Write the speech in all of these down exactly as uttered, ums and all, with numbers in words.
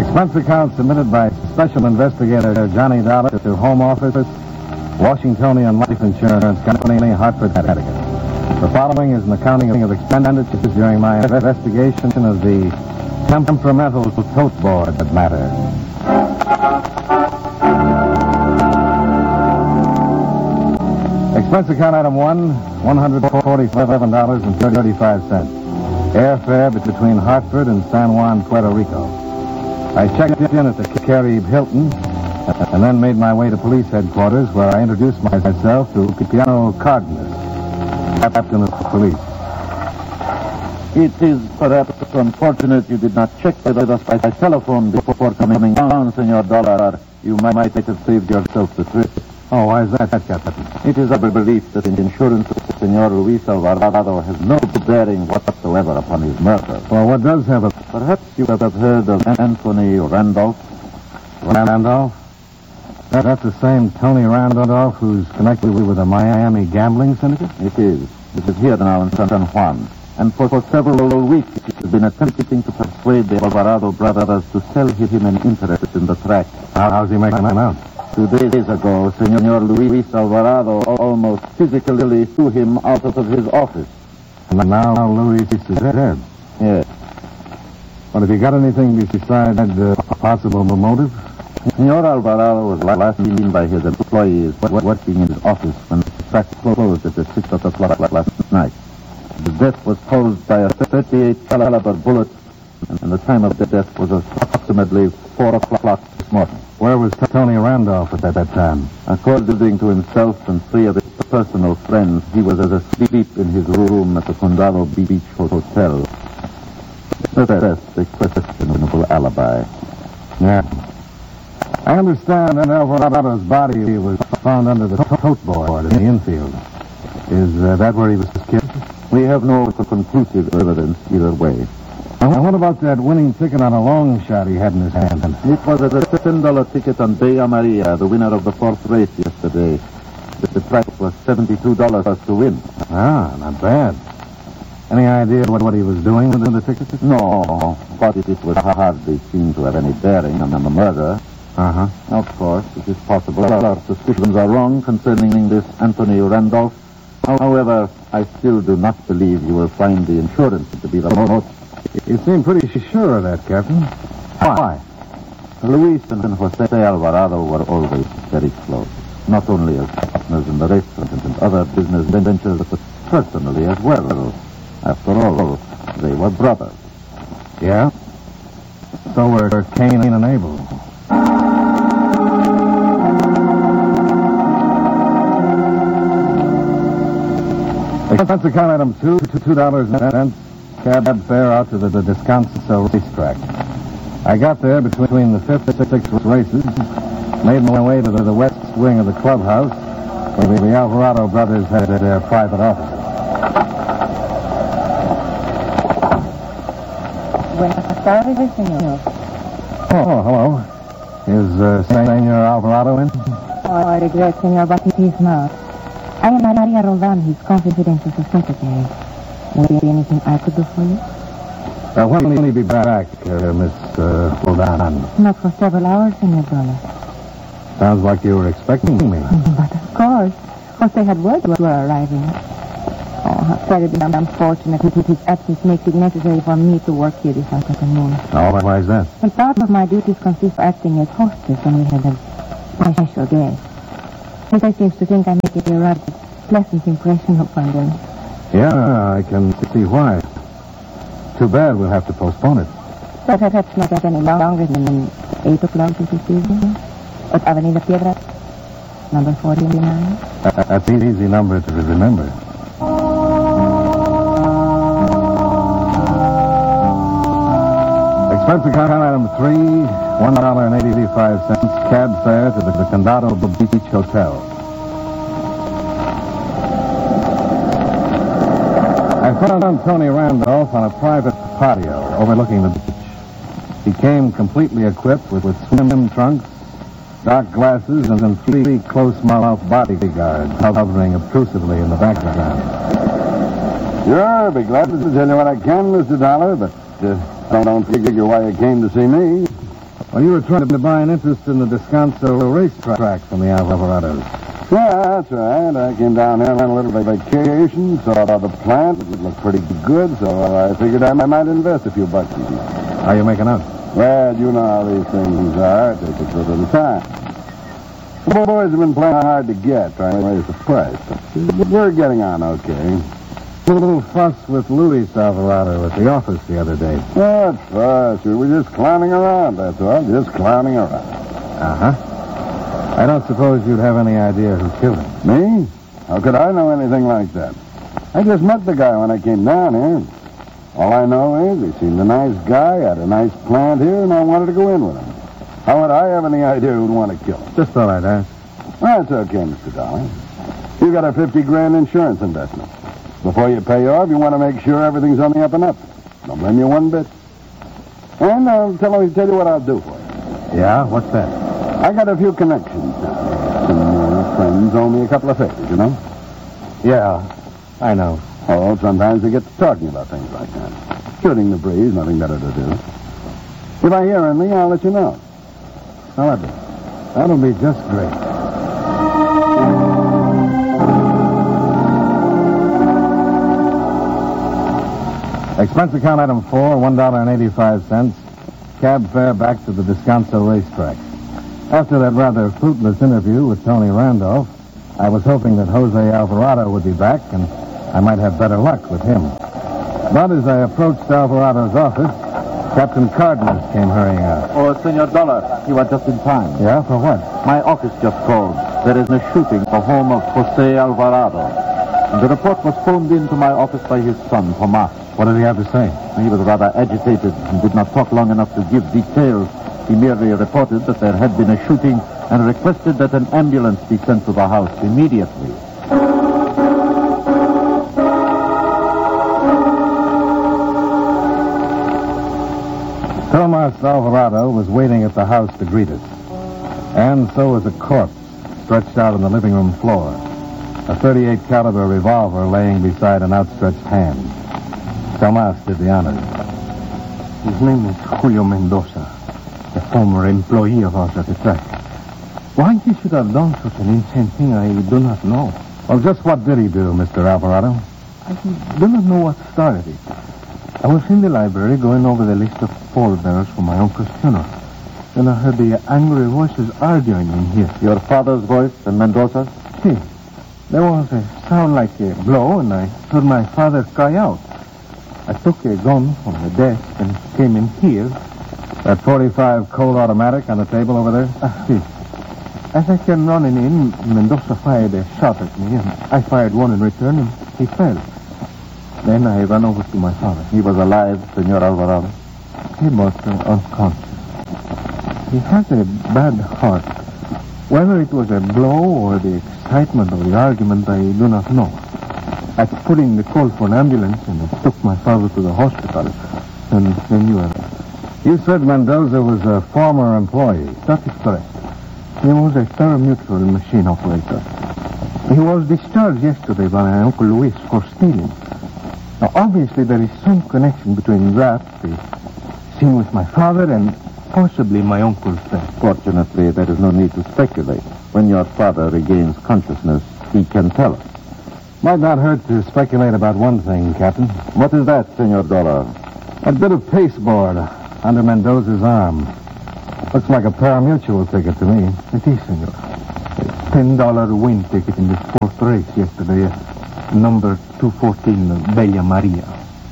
Expense account submitted by Special Investigator Johnny Dollar to Home Office, Washingtonian Life Insurance Company, Hartford, Connecticut. The following is an accounting of expenditures during my investigation of the temperamental tote board matter. Expense account item one, one hundred forty-seven dollars and thirty-five cents. Airfare between Hartford and San Juan, Puerto Rico. I checked in at the Caribe Hilton and then made my way to police headquarters where I introduced myself to Piano Cardenas, captain of police. It is perhaps unfortunate you did not check with us by telephone before coming down, Senor Dollar. You might have saved yourself the trip. Oh, why is that, Captain? It is our belief that the insurance of Senor Luis Alvarado has no bearing whatsoever upon his murder. Well, what does have a... Perhaps you have heard of Anthony Randolph. Randolph? That, that's the same Tony Randolph who's connected with the Miami gambling syndicate? It is. It is here now in San Juan. And for, for several weeks, it has been attempting to persuade the Alvarado brothers to sell him an interest in the track. How, how's he making them out? Two days ago, Senor Luis Alvarado almost physically threw him out of his office. And now Luis is dead? Yes. Well, have you got anything besides uh, a possible motive? Senor Alvarado was last seen by his employees working in his office when the track closed at the six o'clock last night. The death was caused by a thirty-eight caliber bullet, and the time of the death was approximately four o'clock this morning. Where was Tony Randolph at that, that time? According to himself and three of his personal friends, he was asleep in his room at the Condado Beach Hotel. That's a questionable alibi. Yeah. I understand that Alvarado's body was found under the tote board in the infield. Is uh, that where he was killed? We have no conclusive evidence either way. Now, what about that winning ticket on a long shot he had in his hand? It was a ten dollar ticket on Bella Maria, the winner of the fourth race yesterday. The price was seventy-two dollars to win. Ah, not bad. Any idea what, what he was doing with the ticket? No, but it, it would hardly seem to have any bearing on the murder. Uh-huh. Of course, it is possible our suspicions are wrong concerning this Anthony Randolph. However, I still do not believe you will find the insurance to be the most. You seem pretty sure of that, Captain. Why? Luis and Jose Alvarado were always very close. Not only as partners in the restaurant and other business ventures, but personally as well. After all, they were brothers. Yeah? So were Cain and Abel. Expense account item two, two dollars and cents. Cab fare out to the, the Descanso racetrack. I got there between the fifth and sixth races, made my way to the, the west wing of the clubhouse, where the, the Alvarado brothers had their private offices. Buenas tardes, señor. Oh, hello. Is uh, Senor Alvarado in? Oh, I regret, señor, but he is not. I am Maria Roldan, his confidential secretary. Would there be anything I could do for you? Uh, when will he be back, uh, Miss uh, Roldan? Not for several hours, Senor Dollar. Sounds like you were expecting me. But of course. Jose had word you were arriving. Oh, how terribly unfortunate that his absence makes it necessary for me to work here this afternoon. Oh, why is that? And part of my duties consists of acting as hostess when we have a special guest. Jose seems to think I make a rather pleasant impression upon them. Yeah, I can see why. Too bad we'll have to postpone it. But perhaps not get any longer than eight o'clock this evening. At Avenida Piedra, number forty-nine. That, that's an easy number to remember. Expense account item three, one dollar and eighty-five cents. Cab fare to the, the Condado Beach Hotel. I found Tony Randolph on a private patio overlooking the beach. He came completely equipped with, with swim trunks, dark glasses, and then three close-mouthed bodyguards hovering obtrusively in the background. Sure, I'll be glad to tell you what I can, Mister Dollar, but uh, don't, don't figure why you came to see me. Well, you were trying to buy an interest in the Descanso racetrack from the Alvarados. Yeah, that's right. I came down here on a little vacation, saw the plant. It looked pretty good, so I figured I might invest a few bucks in it. How you making out? Well, you know how these things are. It takes a little time. The boys have been playing hard to get, trying to raise the price. But we're getting on okay. A little fuss with Luis Alvarado at the office the other day. What fuss? We were just clowning around, that's all. Just clowning around. Uh-huh. I don't suppose you'd have any idea who killed him. Me? How could I know anything like that? I just met the guy when I came down here. All I know is he seemed a nice guy, had a nice plant here, and I wanted to go in with him. How would I have any idea who'd want to kill him? Just thought I'd ask. That's okay, Mister Dollar. You got a fifty grand insurance investment. Before you pay off, you want to make sure everything's on the up and up. Don't blame you one bit. And uh, tell me, tell you what I'll do for you. Yeah? What's that? I got a few connections now. Some uh, friends owe me a couple of favors, you know? Yeah, I know. Oh, sometimes they get to talking about things like that. Shooting the breeze, nothing better to do. If I hear anything, I'll let you know. I'll have it. That'll be just great. Expense account item four, one dollar and eighty-five cents. Cab fare back to the Descanso racetrack. After that rather fruitless interview with Tony Randolph, I was hoping that Jose Alvarado would be back and I might have better luck with him. But as I approached Alvarado's office, Captain Cardenas came hurrying out. Oh, Senor Dollar, you are just in time. Yeah, for what? My office just called. There is a shooting at the home of Jose Alvarado. And the report was phoned in to my office by his son, Tomas. What did he have to say? He was rather agitated and did not talk long enough to give details. He merely reported that there had been a shooting and requested that an ambulance be sent to the house immediately. Tomas Alvarado was waiting at the house to greet us. And so was a corpse stretched out on the living room floor. A thirty-eight caliber revolver laying beside an outstretched hand. Tomas did the honors. His name is Julio Mendoza, a former employee of ours at the track. Why he should have done such an insane thing, I do not know. Well, just what did he do, Mister Alvarado? I do not know what started it. I was in the library going over the list of pallbearers for my uncle's funeral. Then I heard the angry voices arguing in here. Your father's voice and Mendoza's? See, there was a sound like a blow, and I heard my father cry out. I took a gun from the desk and came in here. That forty-five Colt automatic on the table over there? Ah, see. As I came running in, Mendoza fired a shot at me, and I fired one in return, and he fell. Then I ran over to my father. He was alive, Senor Alvarado. He was uh, unconscious. He has a bad heart. Whether it was a blow or the excitement of the argument, I do not know. I put in the call for an ambulance and I took my father to the hospital. And then you were... You said Mendoza was a former employee. That is correct. He was a thermomutual machine operator. He was discharged yesterday by my Uncle Luis for stealing. Now, obviously, there is some connection between that, the scene with my father, and possibly my uncle's death. Fortunately, there is no need to speculate. When your father regains consciousness, he can tell us. Might not hurt to speculate about one thing, Captain. What is that, Senor Dollar? A bit of pasteboard under Mendoza's arm. Looks like a pari-mutuel ticket to me. It is, senor. A ten dollar win ticket in the fourth race yesterday. Uh, number two fourteen, uh, Bella Maria.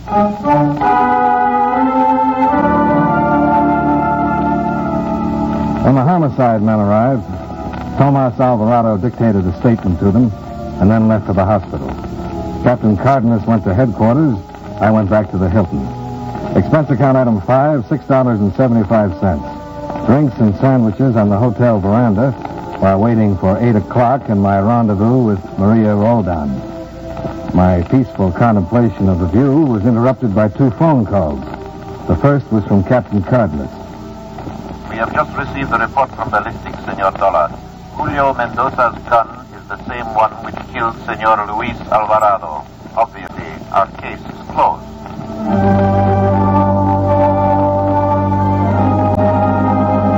When the homicide men arrived, Tomas Alvarado dictated a statement to them and then left for the hospital. Captain Cardenas went to headquarters. I went back to the Hilton. Expense account item five, six dollars and seventy-five cents. Drinks and sandwiches on the hotel veranda while waiting for eight o'clock and my rendezvous with Maria Roldan. My peaceful contemplation of the view was interrupted by two phone calls. The first was from Captain Cardenas. We have just received a report from ballistics, Senor Dollar. Julio Mendoza's gun is the same one which killed Senor Luis Alvarado. Obviously, our case is closed.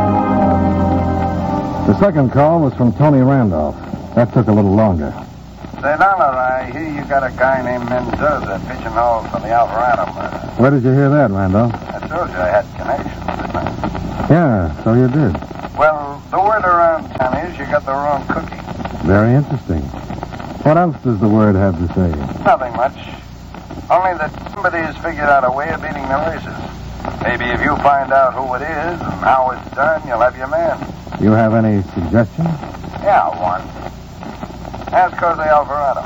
second call was from Tony Randolph. That took a little longer. Say, Dollar, I hear you got a guy named Mendoza pigeonholed for the Alvarado murder. Where did you hear that, Randolph? I told you I had connections, didn't I? Yeah, so you did. Well, the word around town is you got the wrong cookie. Very interesting. What else does the word have to say? Nothing much. Only that somebody has figured out a way of beating the races. Maybe if you find out who it is and how it's done, you'll have your man. You have any suggestions? Yeah, one. Ask Jose Alvarado.